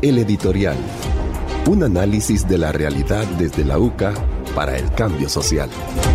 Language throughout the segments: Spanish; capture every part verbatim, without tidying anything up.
El editorial. Un análisis de la realidad desde la U C A para el cambio social.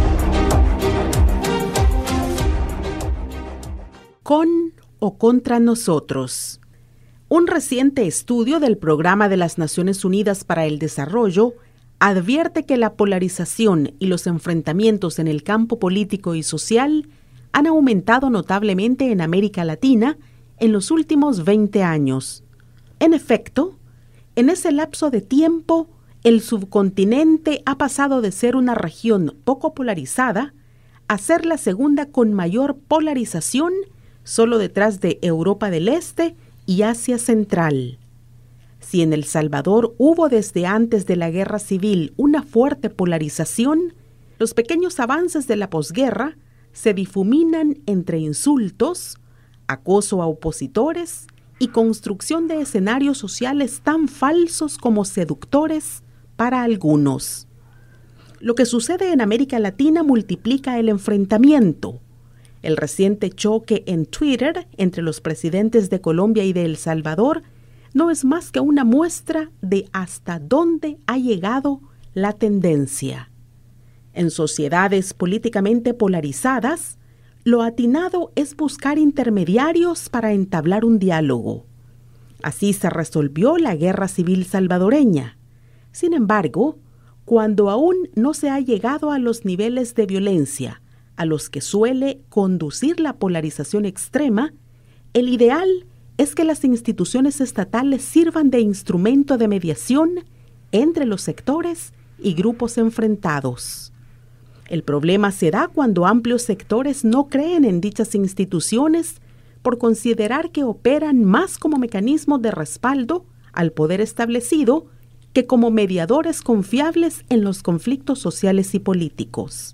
Con o contra nosotros. Un reciente estudio del Programa de las Naciones Unidas para el Desarrollo advierte que la polarización y los enfrentamientos en el campo político y social han aumentado notablemente en América Latina en los últimos veinte años. En efecto, en ese lapso de tiempo, el subcontinente ha pasado de ser una región poco polarizada a ser la segunda con mayor polarización, solo detrás de Europa del Este y Asia Central. Si en El Salvador hubo desde antes de la Guerra Civil una fuerte polarización, los pequeños avances de la posguerra se difuminan entre insultos, acoso a opositores y construcción de escenarios sociales tan falsos como seductores para algunos. Lo que sucede en América Latina multiplica el enfrentamiento. El reciente choque en Twitter entre los presidentes de Colombia y de El Salvador no es más que una muestra de hasta dónde ha llegado la tendencia. En sociedades políticamente polarizadas, lo atinado es buscar intermediarios para entablar un diálogo. Así se resolvió la guerra civil salvadoreña. Sin embargo, cuando aún no se ha llegado a los niveles de violencia a los que suele conducir la polarización extrema, el ideal es que las instituciones estatales sirvan de instrumento de mediación entre los sectores y grupos enfrentados. El problema se da cuando amplios sectores no creen en dichas instituciones por considerar que operan más como mecanismos de respaldo al poder establecido que como mediadores confiables en los conflictos sociales y políticos.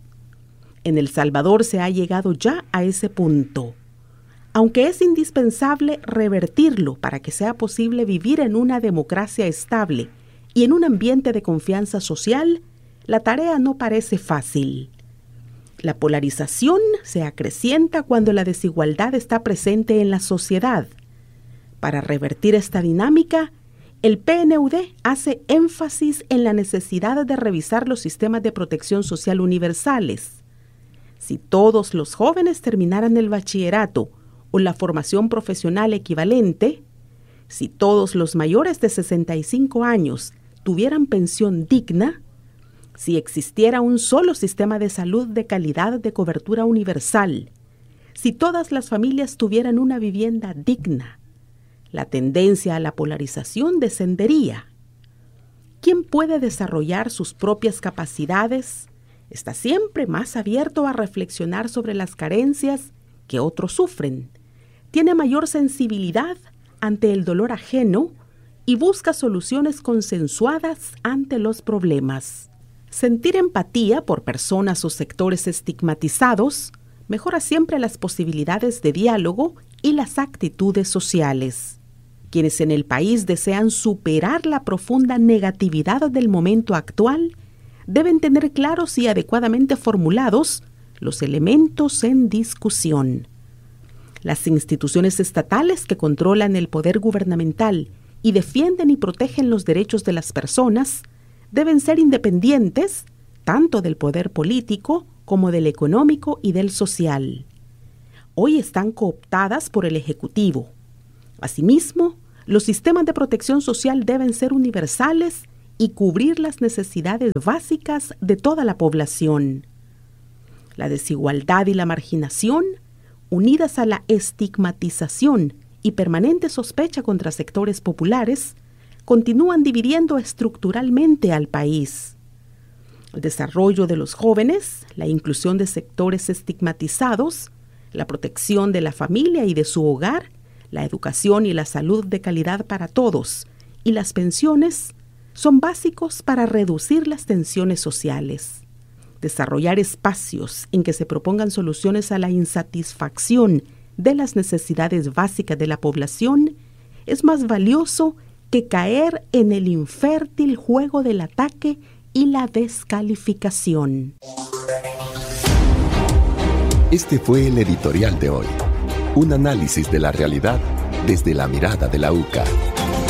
En El Salvador se ha llegado ya a ese punto. Aunque es indispensable revertirlo para que sea posible vivir en una democracia estable y en un ambiente de confianza social, la tarea no parece fácil. La polarización se acrecienta cuando la desigualdad está presente en la sociedad. Para revertir esta dinámica, el P N U D hace énfasis en la necesidad de revisar los sistemas de protección social universales. Si todos los jóvenes terminaran el bachillerato o la formación profesional equivalente, si todos los mayores de sesenta y cinco años tuvieran pensión digna, si existiera un solo sistema de salud de calidad de cobertura universal, si todas las familias tuvieran una vivienda digna, la tendencia a la polarización descendería. Quien puede desarrollar sus propias capacidades está siempre más abierto a reflexionar sobre las carencias que otros sufren, tiene mayor sensibilidad ante el dolor ajeno y busca soluciones consensuadas ante los problemas. Sentir empatía por personas o sectores estigmatizados mejora siempre las posibilidades de diálogo y las actitudes sociales. Quienes en el país desean superar la profunda negatividad del momento actual deben tener claros y adecuadamente formulados los elementos en discusión. Las instituciones estatales que controlan el poder gubernamental y defienden y protegen los derechos de las personas deben ser independientes tanto del poder político como del económico y del social. Hoy están cooptadas por el Ejecutivo. Asimismo, los sistemas de protección social deben ser universales y cubrir las necesidades básicas de toda la población. La desigualdad y la marginación, unidas a la estigmatización y permanente sospecha contra sectores populares, continúan dividiendo estructuralmente al país. El desarrollo de los jóvenes, la inclusión de sectores estigmatizados, la protección de la familia y de su hogar, la educación y la salud de calidad para todos y las pensiones son básicos para reducir las tensiones sociales. Desarrollar espacios en que se propongan soluciones a la insatisfacción de las necesidades básicas de la población es más valioso que caer en el infértil juego del ataque y la descalificación. Este fue el editorial de hoy. Un análisis de la realidad desde la mirada de la U C A.